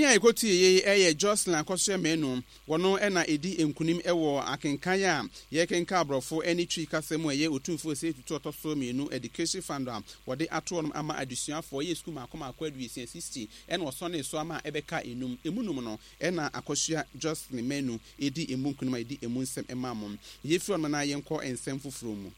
ekoti ye Jocelyn Akosua Menu wono na edi enkunim ewo akenkan a ye kenka abrofo eni twi kasemu ye otumfo se tutu otoso menu education fund a wode ato no ama adusuafo ye school makoma akwadu 60 ena osone so ama ebeka emunum no na Akosua Jocelyn Menu edi emunkunum edi emunsem emamom ye fi on na ye nko ensem fufuro mu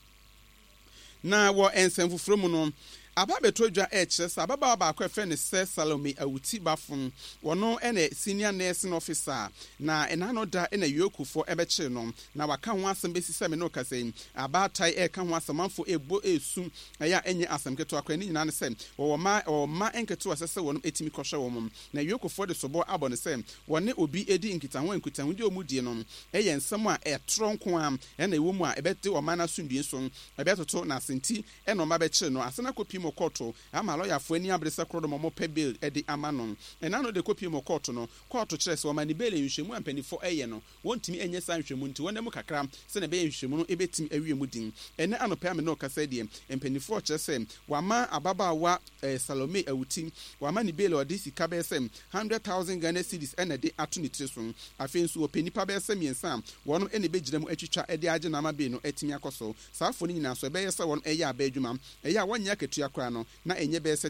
na wo ensem fufuro mu no Ababetodwa HS ababa ba akwefe ne se Salome Awuti Bafun wono ene senior nursing officer na enano da ene yokufo ebeche no na waka ho asem besisa me no kase abatai eka ho asamanfo ebo esum ya enye asem keto akwa ni nyina ne se wo ma enketo asese wono etimi kohwe wo na yokufo de sobo abone se wone obi edi nkitaho di omudie no eye nsem a etronko am ene ewo mu a ebete wo ma na sundue so ebetoto na senti eno ma beche no asena kopi mokoto ama lawyer fo ani abresa krodo mo pe bill edi amanon enano de kopi mokoto no koto kyerese wo mani bill nhwemu ampanifo eye no wontimi enye san nhwemu nti wonde mu kakra se na be nhwemu no ebetimi awie mu din ene anope ame no kasa die ampanifo kyerese wama ababawa Salome Awuti wama ni bill odi sika be sem 100,000 Ghana cedis ene de ato ni treso afensu openipa be sem yensa wono ene begiremu atwitwa ede age na ma be no etimi akoso saafo ni nyina so be yesa wono eye abadwuma eye wanya ketua no na enye be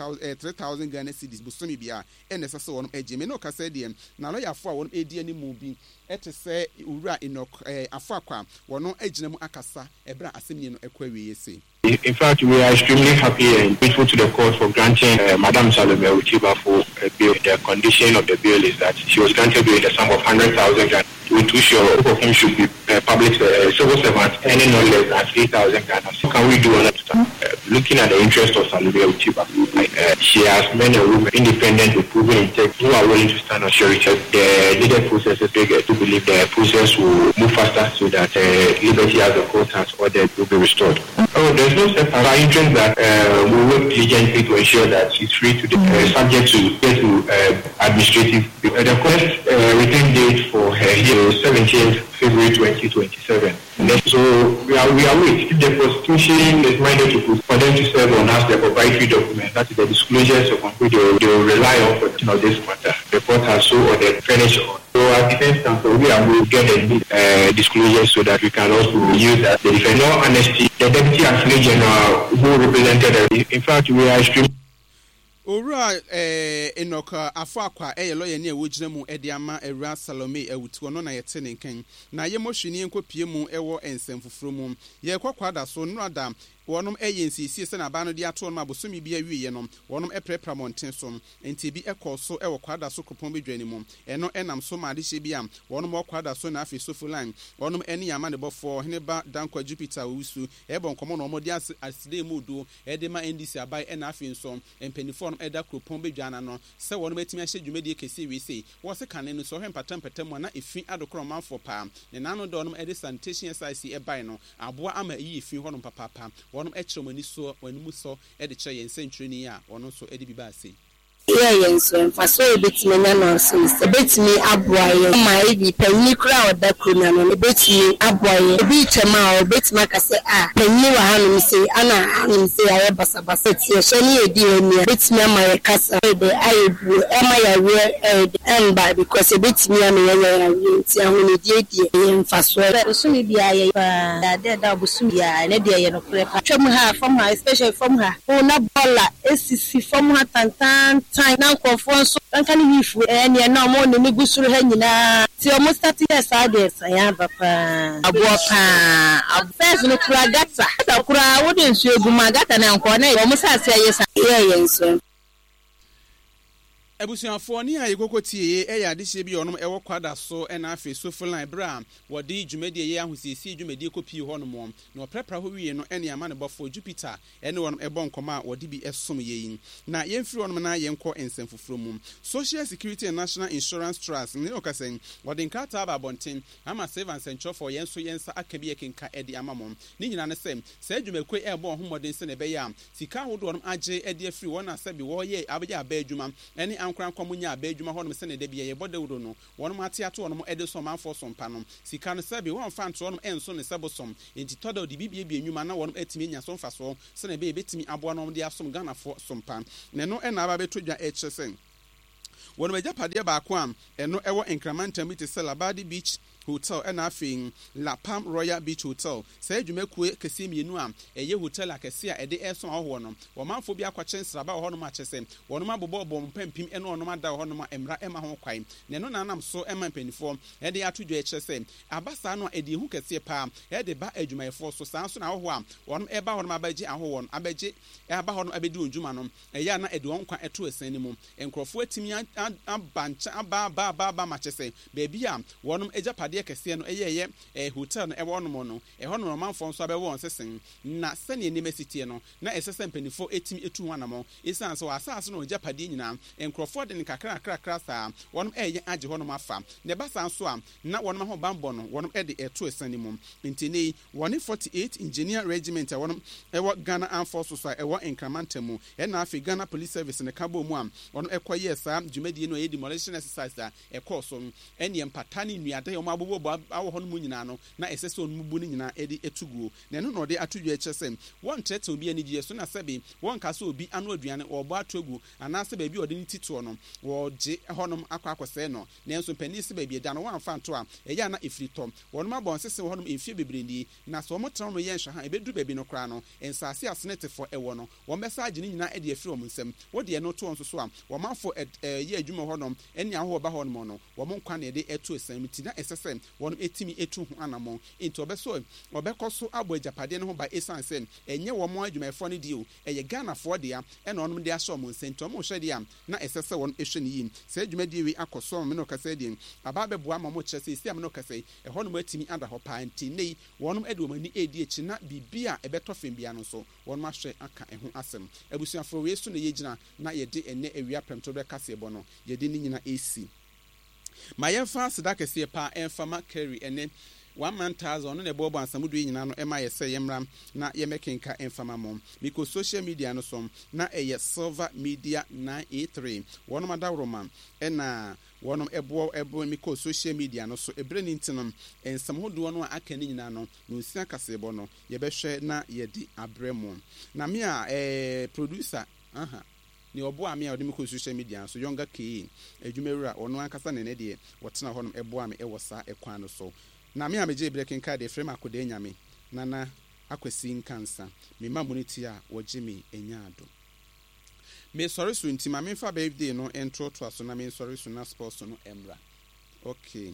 3,000 Ghana cedis busomi bia ene sese wono ejeme no kasa de na lawyer fo a wono edi ani mu bi etese ura Enoch afakwa wono eginemu akasa ebra asemni no ekwa wiyese. In fact, we are extremely happy and grateful to the court for granting Madam Salome Awuti Bafun a bill. The condition of the bill is that she was granted bill in the sum of 100,000 Ghana, which both of whom should be public civil servants earning no less than 3,000 Ghana. So can we do on that? Looking at the interest of Salome Awuti Bafun, she has men and women independent with proven integrity who are willing to stand on surety. The needed processes to believe the process will move faster so that liberty as the court has ordered will be restored. Oh, there's no separate interest that we work diligently to ensure that she's free to subject to administrative. The first return date for her here is 17th February 2027. So we are waiting. If the prosecution is minded to for them to serve on us the proprietary document, that is the disclosures of which they will rely on for this matter. The court has so ordered furniture on. So at the same time, we will get the disclosures so that we can also use that. There is no honesty. The Deputy Attorney General who represented, in fact, we are extremely. Ora Enoch afakwa lawyer ne wogiremu ediama Ewra Salome Awuti wono na yete nenkan na ye mohwini enkopie mu ewo ensemfufuro mu ye kwakwada so nrada wonom nsisi se na ba no de ato no abosomi bi awie no wonom eprepra monten so enti bi ekoso ewo kwada so kopon bedwani mu eno enam so ma de hye bi am wonom okwada so na afi sofu line wonom eni yama ne bofo heneba dankwa Jupiter wusu ebon komo no modi aside mu do edema NDC abai ena afi nso empanifo no eda kopon bedwana no se wonom etimi ahye dwumadi kesi wi sei wo se kane no so hempatampatam na efi adokro manfo pa ne nano de wonom ede sanitation SIC ebai no aboa ama yi efi honom papa wonom echomani so wanmu so ede che yen century a wono so ede biba ase yen so emfaso ebetimi na no so ebetimi aboaye ma ebi panyi kura oda kuna no ebetimi aboaye ebi chema obetimi akase panyi wa hanu se ana hanu se aye basabasa tie shani edi eni ebetimi amaye kasa ede ayebu ema ya we emba because ebetimi amenya ya we ti ahunu die emfaso osumi bia ye pa da obusumi ya ne de ye no prepa twem ha from ha especially from ha na bola esisi from ha tantan time na nkofo so kan ni wifu ene na mo ne gusuru ha nyina ti o mo start yes ades ya papa abo pa abes no kura gata da kura wode nsu eguma gata na nko na o mo sa ase yesa yenso Ebusuafo ni aye kokotie eya adehye bi onom ewo kwada so na afi sofu line bra wodi dwumadi ye ahosisi dwumadi kopi honom na oprepra ho wie no ene ama ne bofo Jupiter ene wonom ebon koma wodi bi esom yeyin na yemfiri wonom na yenko ensemfufuro mu Social Security and National Insurance Trust ne okasen wodi nkata aba bonten ama save and central for yenso yensa akabi ekenka edi amamom ni nyina ne sem sa dwumakwe ebon homoden se ne beya sika hodo wonom age edi afiri wona asabi wo ye abeja abadwuma ene ankran komunya abadwuma honom se ne de bia ye bode wudo no wonom atiato wonom ede so manfo so mpano sika no sabi won fa nto wonom enso ne sebosom enti todo de bibia bi enwuma na wonom etimi nya so mfaso se ne be betimi aboa no de asom Ghana fo so mpan ne no ena aba betodwa echesen wɔn agyapadeɛ baako a ɛno ɛwɔ nkramantam bi te sɛ Labadi Beach Hotel ɛna afei La Palm Royal Beach Hotel sɛ adwumakue kɛseɛ mmienu a ɛyɛ hotel akɛseɛ a ɛde ɛso ahɔhoɔ no wɔmanfo bi akɔkye nsraba wɔ hɔnom akyɛ sɛ wɔnom abobɔbɔ mpɛmpim ɛne wɔnom ada wɔ hɔnom a mmara ɛma ho kwan na ɛno nanam so ɛma mpanimfoɔ ɛde ato dwa ɛkyerɛ sɛ aba saa no a ɛde ehu kɛseɛ paa ɛde ba adwumayɛfoɔ so saa nso na ahɔhoɔ a wɔnom ɛba hɔnom abɛgye ahɔhoɔ no abɛgye ɛba hɔnom abɛdi wɔn dwuma no ɛyɛ a na ɛde wɔn nkwa ɛto ɛsɛn no mu nkurɔfoɔ atumi aba nkyɛn aba ma kyɛ sɛ baabi a wɔnom agyapade kɛseɛ no ɛyɛ hotel no ɛwɔ no no ɛhɔ no romanfoɔ nso abɛwɔ wɔn sesen na sɛnea nneɛma sitie no na ɛsɛ sɛ mpanimfoɔ ɛtumi ɛtu ho anamɔ ɛsiane sɛ wɔasase no ɔgyapadeɛ nyinaa nkurɔfoɔ de ne kakrakrakra saa wɔnom ɛyɛ agye hɔ nom afa na ɛba saa nso a na wɔnom ahobanbɔ no wɔnom ɛde ɛto ɛsɛn no mu nti ne wɔne 48 engineer regiment a wɔnom ɛwɔ Ghana Armed Forces a ɛwɔ Nkramantam mu ɛna afei Ghana Police Service ne ka bɔ mu a wɔnom ɛkɔyɛ saa dwumadie no ɛyɛ demolition exercise a ɛkɔɔ so ɛne mpata ne nnuada yɛ wɔn abobɔ awɔ hɔ no mu nyinaa no na ɛsɛ sɛ ɔno mu bu ne nyinaa ɛde ɛtu guo na ɛno na ɔde ato dwa ɛkyɛ sɛ wɔn ntrɛtɛ obi ani gye so na sɛbi wɔn ka sɛ obi ano aduane wɔbɔ ato agu anaasɛ baabi ɔde ne titoɔ no wɔgye hɔnom akɔsɛɛ no nanso mpanin sɛ baabi ɛda no wɔamfa nto a ɛyɛ a na ɛfiri tɔm wɔnom abɔ nsese wɔ hɔnom mfie bebree nie na sɛ wɔn tena no yɛ nhwɛ ha ɛbɛduru baabi no koraa no nsase asenetefoɔ ɛwɔ no wɔn bɛsa agye ne nyinaa ɛde afiri wɔn nsam wɔde ɛno to wɔn nso so a wɔmanfo ɛyɛ adwuma hɔnom ɛne ahoɔ ba hɔnom no wɔn nkwa na ɛde ɛto ɛsɛn mu ti na ɛsɛ sɛ wɔn ɛtumi ɛtu ho anamɔ nti ɔbɛkɔ so abɔ agyapadeɛ no ho ba ɛsiane sɛ ɛnyɛ wɔn adwumayɛfoɔ no deɛ o ɛyɛ Ghanafoɔ deɛ ɛna ɔnom de ahyɛ wɔn nsa nti wɔn hyɛ deɛ a na ɛsɛ sɛ wɔn ɛhwɛ ne yie sɛ adwumadie wi akɔ so wɔn no kasa deɛ aba abɛboa ma wɔn kyerɛ sɛ esi amino kasa ɛhɔnom atumi ada hɔ paa nti ne wɔn ɛde wɔn ani ɛdi akyi na biribi a ɛbɛtɔ fam bia no so wɔn ahwɛ aka ɛho asɛm abusuafoɔ wei so na yɛgyina na yɛde ɛnɛ awia pɛmto bɛkasa ɛbɔ no yɛde ne nyina ɛsi ma yɛmfa aseda kɛseɛ paa ɛmfama carry ɛne 1,000 na ɛbɔ ansamudu nyina no ɛma yɛ sɛ yɛmra na yɛmɛkenka ɛmfama mɔ miko social media no som na ɛyɛ Silver Media 983 wɔnom adaworoma ɛna wɔnom ɛbɔ miko social media no so ɛbrɛ ne ntinom nsɛm hodoɔ no a aka ne nyina no no nsia kasebɔ no yɛbɛhwɛ na yɛdi abrɛ mu na me a producer ne ɔboa me a ɔde me kɔ social media so Younger K adwumawura ɔno ankasa ne deɛ wɔtena hɔ nom ɛboa me ɛwɔ saa ɛkwan no so na me a megye breaking card e frame akode nyame nana akwasi nkansa me mamunity a wɔgye me enyaado me sorry so ntima me fa birthday no entro to aso na me sorry so na sports no emra okay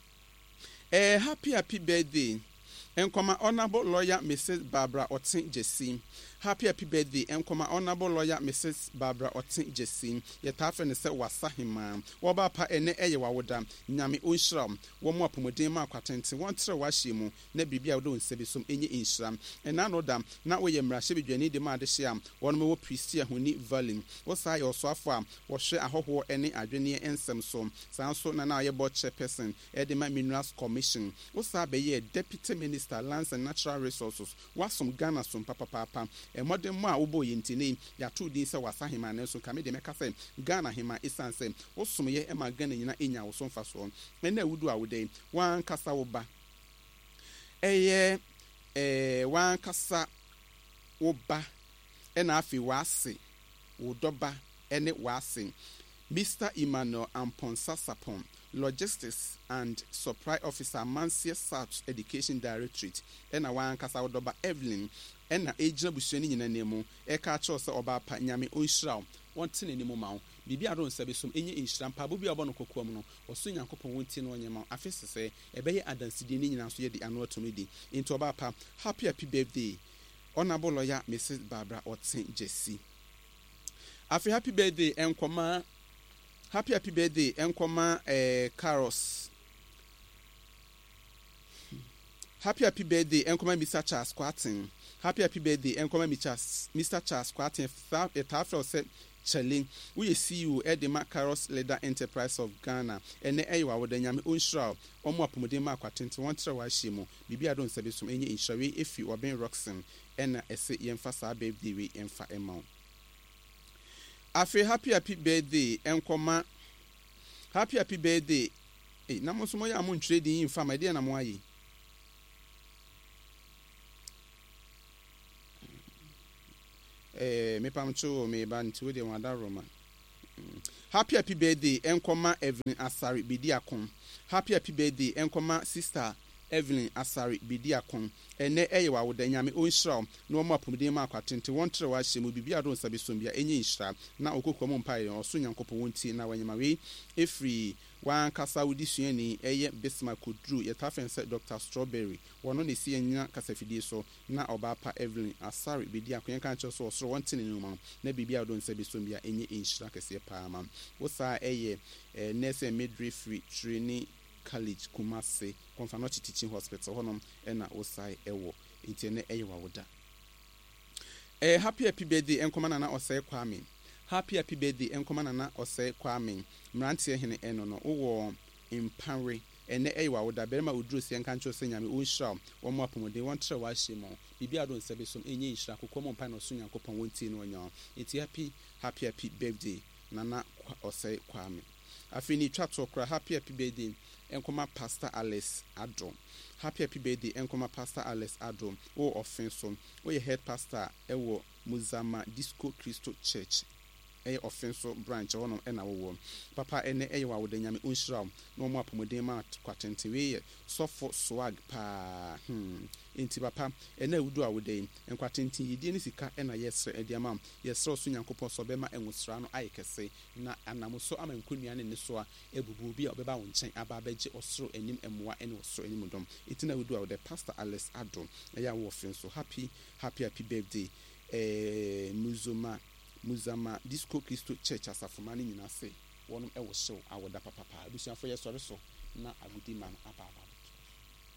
happy birthday Enkoma Honorable Lawyer Mrs. Barbara Otin Jesse. Happy birthday, Enkoma Honorable Lawyer Mrs. Barbara Otin Jesse. Yetafe ne se wasahima. Waba pa ene eye wawoda. Nyame onhram. Womo apomodin ma kwatente. Wontre wahye mu na bibia wodo nsebisom enye inhram. Ena no dam na woye mrahye bidwani de ma de hye am. Wono wo Pristia Huni Valley. Wo sa ye osoafo a wo hwe ahoho ene adwene ensem so. Sanso na ye board chairperson e de ma Minerals Commission. Wo sa be ye Deputy Minister Lands and Natural Resources wasom Ghana som papa modern mo a wobo yintine ya to din se wasahima na so kame de meka se Ghana hima isanse wosom ye ema Ghana nyina enya wo so mfa so na wudu a wode wan kasa wo ba wan kasa wo ba na afi wase wo doba ene wase Mr. Emmanuel Amponsa Sapon, Logistics and Supply Officer, Mansia South Education Directorate, and a one Casa Doba Evelyn, and a agent Busheni in a nemo, Eka Chosa Oba Panyami Unshrao, one tin in Mumau, Bibi Aron Sabisum, any instram, Pabubi Abonococomo, or Sunya Copo Wintin on Yamau, I face to say, a bay Adan Sidini and the annual tomidi, into Obapa, happy birthday, Honorable Lawyer Mrs. Barbara Otin Jesse. After happy birthday, and Koma. Happy birthday, Enkoma Caros. Happy birthday, Enkoma Mr. Charles Squatting. Happy birthday, Enkoma Mr. Charles Squatting. A tafel set Chelling. We see you at the Caros Leather Enterprise of Ghana. And the Awa with the Yami Unshroud. Omo Pomodema Quatent, one Trawashimo. Bibi I don't say some any inshari if you are being Roxon. And I say Yemfasa baby we emfa amount. Afi happy birthday enkoma happy birthday na mo so mo ya mo ntwede yin fa ma de na mo ayi me pam cho me ba nti we de wada roma Happy birthday enkoma Evelyn Asari Bidiakon. Happy birthday enkoma sister Evelyn Asari Bidiakon. Ene eyewa wo danyame onhira no mo apomden ma akwatente wontre wa hye mo bibia do nsabe sombia enye nhira na okokwa mo mpae oso nyankopon wonti na wanyama we efri wan kasa wudi suani eye Bismarck Kodru yetafense Dr. Strawberry wono ne si anya kasafidie so na obapa Evelyn Asari Bidiakon kan che so osoro wonte ne numa na bibia do nsabe sombia enye nhira kase pa ma wo sa eye nurse midwifery training College Kumasi Konfanochi Teaching Hospital honom ena osai ewo intene eyewa woda. Happy birthday enkomana na osai Kwame. Happy birthday enkomana na osai Kwame. Mrantie hene eno no wo impanre ene eyewa woda berema uduro si enkancho senyame onhira wo mo apomode wontre wa hyemo bibia do nsabe som enye nhira kokoma mpa no so nyankopon wonti no onyo. Iti happy birthday nana osai Kwame. Afini twato kra happy birthday enkoma Pastor Alice Adom. Happy birthday enkoma Pastor Alice Adom. O offenso. O ye head pastor ewo Muzama Disco Christo Church. Offenso branch wono ena wo. Papa ene eyewa wo danyame onhira no mo apomden ma kwatente we sofo swag pa. Enti papa ena wudu awode enkwatente yidie ni sika ena yesre ediamam yesre so nyankopon so bema enwosra no ayekese na anamuso ama nkonua ne so a ebubu bi a obeba wo nchen aba beje osoro enim emwa ene osoro enim dom etina wudu awode Pastor Alice Adom eya wo offenso happy birthday Muzama Disco Christo Church asafomani nyina se wonum ewo show awoda papa abusuafo yesore so na agudi man aba